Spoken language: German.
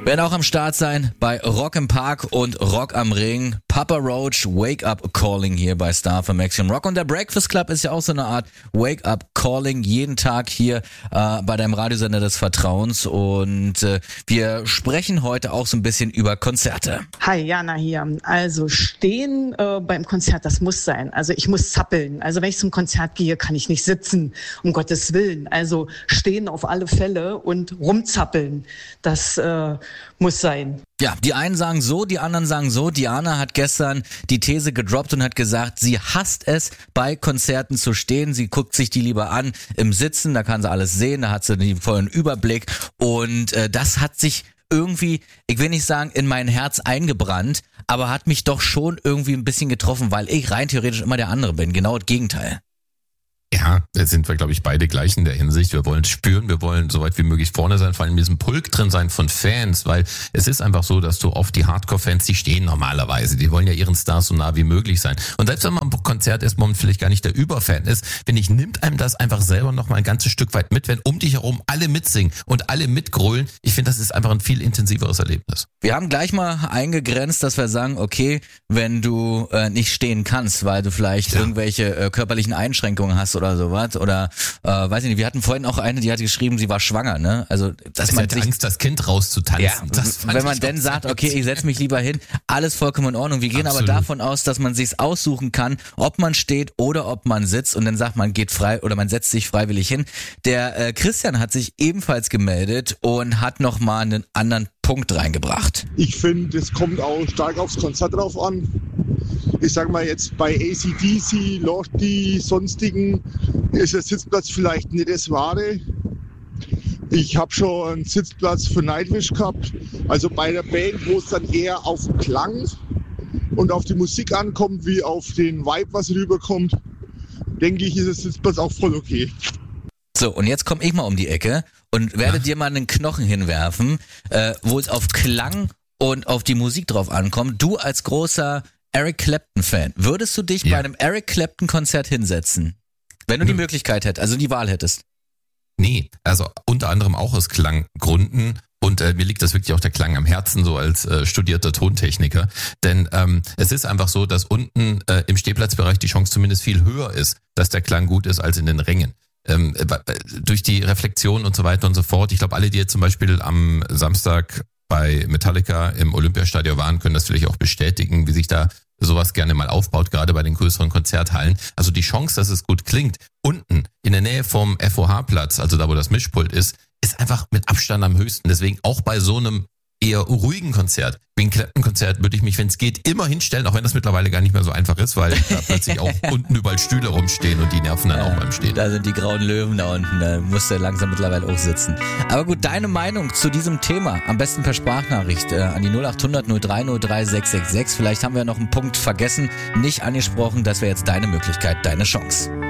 Werden auch am Start sein bei Rock im Park und Rock am Ring. Papa Roach, Wake Up Calling hier bei Star für Maximum Rock. Und der Breakfast Club ist ja auch so eine Art Wake Up Calling jeden Tag hier bei deinem Radiosender des Vertrauens. Und wir sprechen heute auch so ein bisschen über Konzerte. Hi, Jana hier. Also stehen beim Konzert, das muss sein. Also ich muss zappeln. Also wenn ich zum Konzert gehe, kann ich nicht sitzen, um Gottes Willen. Also stehen auf alle Fälle und rumzappeln, das muss sein. Ja, die einen sagen so, die anderen sagen so. Diana hat gestern die These gedroppt und hat gesagt, sie hasst es, bei Konzerten zu stehen. Sie guckt sich die lieber an im Sitzen, da kann sie alles sehen, da hat sie den vollen Überblick. Und das hat sich irgendwie, ich will nicht sagen, in mein Herz eingebrannt, aber hat mich doch schon irgendwie ein bisschen getroffen, weil ich rein theoretisch immer der andere bin. Genau das Gegenteil. Ja, da sind wir, glaube ich, beide gleich in der Hinsicht. Wir wollen spüren, wir wollen so weit wie möglich vorne sein, vor allem in diesem Pulk drin sein von Fans, weil es ist einfach so, dass du oft die Hardcore-Fans, die stehen normalerweise, die wollen ja ihren Stars so nah wie möglich sein. Und selbst wenn man am Konzert ist, wo man vielleicht gar nicht der Überfan ist, finde ich, nimmt einem das einfach selber noch mal ein ganzes Stück weit mit, wenn um dich herum alle mitsingen und alle mitgrölen. Ich finde, das ist einfach ein viel intensiveres Erlebnis. Wir haben gleich mal eingegrenzt, dass wir sagen, okay, wenn du nicht stehen kannst, weil du vielleicht irgendwelche körperlichen Einschränkungen hast oder sowas, oder weiß ich nicht, wir hatten vorhin auch eine, die hat geschrieben, sie war schwanger, ne? Also, dass man sich Angst, das Kind rauszutanzen. Ja, wenn man dann sagt, okay, ich setze mich lieber hin, alles vollkommen in Ordnung. Wir gehen Absolut. aber davon aus, dass man sich's aussuchen kann, ob man steht oder ob man sitzt, und dann sagt man, geht frei oder man setzt sich freiwillig hin. Der Christian hat sich ebenfalls gemeldet und hat nochmal einen anderen Punkt reingebracht. Ich finde, es kommt auch stark aufs Konzert drauf an. Ich sag mal jetzt bei AC/DC, Lordi, sonstigen ist der Sitzplatz vielleicht nicht das Wahre. Ich habe schon einen Sitzplatz für Nightwish gehabt. Also bei der Band, wo es dann eher auf den Klang und auf die Musik ankommt, wie auf den Vibe, was rüberkommt, denke ich, ist der Sitzplatz auch voll okay. So, und jetzt komme ich mal um die Ecke und werde dir mal einen Knochen hinwerfen, wo es auf Klang und auf die Musik drauf ankommt. Du als großer Eric Clapton-Fan, würdest du dich bei einem Eric Clapton-Konzert hinsetzen? Wenn du die Möglichkeit hättest, also die Wahl hättest. Nee, also unter anderem auch aus Klanggründen. Und mir liegt das wirklich auch der Klang am Herzen, so als studierter Tontechniker. Denn es ist einfach so, dass unten im Stehplatzbereich die Chance zumindest viel höher ist, dass der Klang gut ist als in den Rängen. Durch die Reflexion und so weiter und so fort. Ich glaube, alle, die jetzt zum Beispiel am Samstag bei Metallica im Olympiastadion waren, können das vielleicht auch bestätigen, wie sich da sowas gerne mal aufbaut, gerade bei den größeren Konzerthallen. Also die Chance, dass es gut klingt, unten in der Nähe vom FOH-Platz, also da, wo das Mischpult ist einfach mit Abstand am höchsten. Deswegen auch bei so einem eher ruhigen Konzert, wie ein Clapton-Konzert, würde ich mich, wenn es geht, immer hinstellen, auch wenn das mittlerweile gar nicht mehr so einfach ist, weil da plötzlich auch unten überall Stühle rumstehen und die nerven dann auch beim Stehen. Da sind die grauen Löwen da unten, da musst du langsam mittlerweile auch sitzen. Aber gut, deine Meinung zu diesem Thema, am besten per Sprachnachricht an die 0800 0303 666. Vielleicht haben wir noch einen Punkt vergessen, nicht angesprochen, das wäre jetzt deine Möglichkeit, deine Chance.